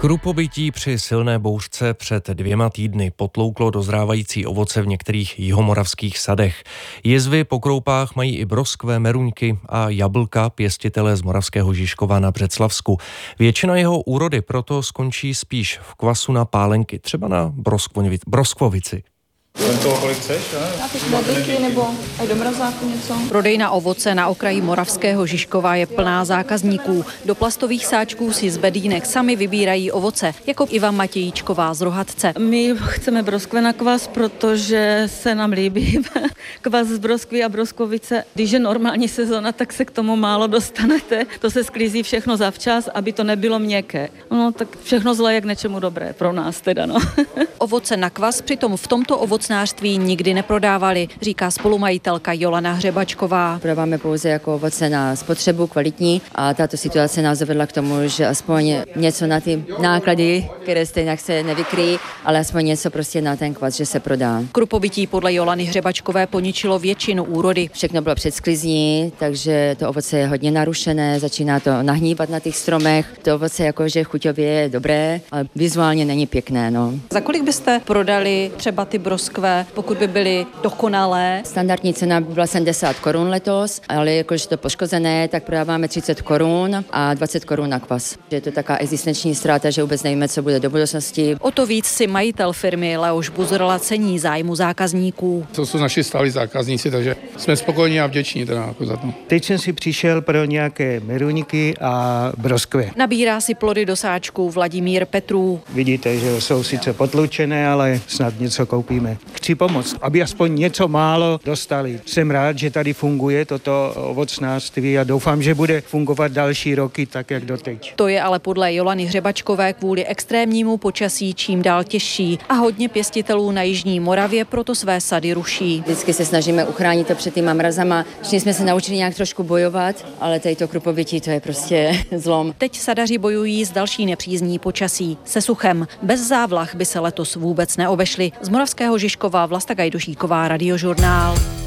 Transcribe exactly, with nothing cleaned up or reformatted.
Krupobytí při silné bouřce před dvěma týdny potlouklo dozrávající ovoce v některých jihomoravských sadech. Jizvy po kroupách mají i broskve, meruňky a jablka pěstitele z Moravského Žižkova na Břeclavsku. Většina jeho úrody proto skončí spíš v kvasu na pálenky, třeba na broskvovici. Jen toho, kolik chceš, ne? A ty knedlíky nebo aj do mrazáku něco? Prodejna ovoce na okraji Moravského Žižkova je plná zákazníků. Do plastových sáčků si z bedínek sami vybírají ovoce, jako Iva Matějíčková z Rohatce. My chceme broskve na kvas, protože se nám líbí kvas z broskví a broskovice. Když je normální sezona, tak se k tomu málo dostanete. To se sklízí všechno zavčas, aby to nebylo měkké. No tak všechno zlé je k něčemu dobré, pro nás teda, no. Ovoce na kvas přitom v tomto ovocnářství nikdy neprodávali, říká spolumajitelka Jolana Hřebačková. Prodáváme pouze jako ovoce na spotřebu kvalitní a tato situace nás dovedla k tomu, že aspoň něco na ty náklady, které stejně se nevykryjí, ale aspoň něco prostě na ten kvas, že se prodá. Krupobytí podle Jolany Hřebačkové poničilo většinu úrody. Všechno bylo před sklizní, takže to ovoce je hodně narušené, začíná to nahníbat na těch stromech. To ovoce jakože chuťově je dobré, ale vizuálně není pěkné. No. Za kolik byste prodali třeba ty broskve, pokud by byly dokonalé? Standardní cena by byla sedmdesát korun letos, ale jakože to poškozené, tak prodáváme třicet korun a dvacet korun na kvas. Je to taková existenční ztráta, že vůbec nevíme, co bude do budoucnosti. O to víc si majitel firmy Leoš Buzrla cení zájmu zákazníků. To jsou naši stálí zákazníci, takže jsme spokojení a vděční teda jako za to. Teď jsem si přišel pro nějaké meruňky a broskve. Nabírá si plody do sáčků Vladimír Petrů. Vidíte, že jsou sice potlučené, ale snad něco koupíme. Chci pomoct, aby aspoň něco málo dostali. Jsem rád, že tady funguje toto ovocnářství a doufám, že bude fungovat další roky tak, jak doteď. To je ale podle Jolany Hřebačkové kvůli extrémnímu počasí čím dál těžší a hodně pěstitelů na jižní Moravě proto své sady ruší. Vždycky se snažíme uchránit to před těma mrazama. Všichni jsme se naučili nějak trošku bojovat, ale tady to krupobytí, to je prostě zlom. Teď sadaři bojují s další nepřízní počasí, se suchem. Bez závlah by se letos vůbec neobešli. Z Moravského Žižkova Vlasta Gajdošíková, Radiožurnál.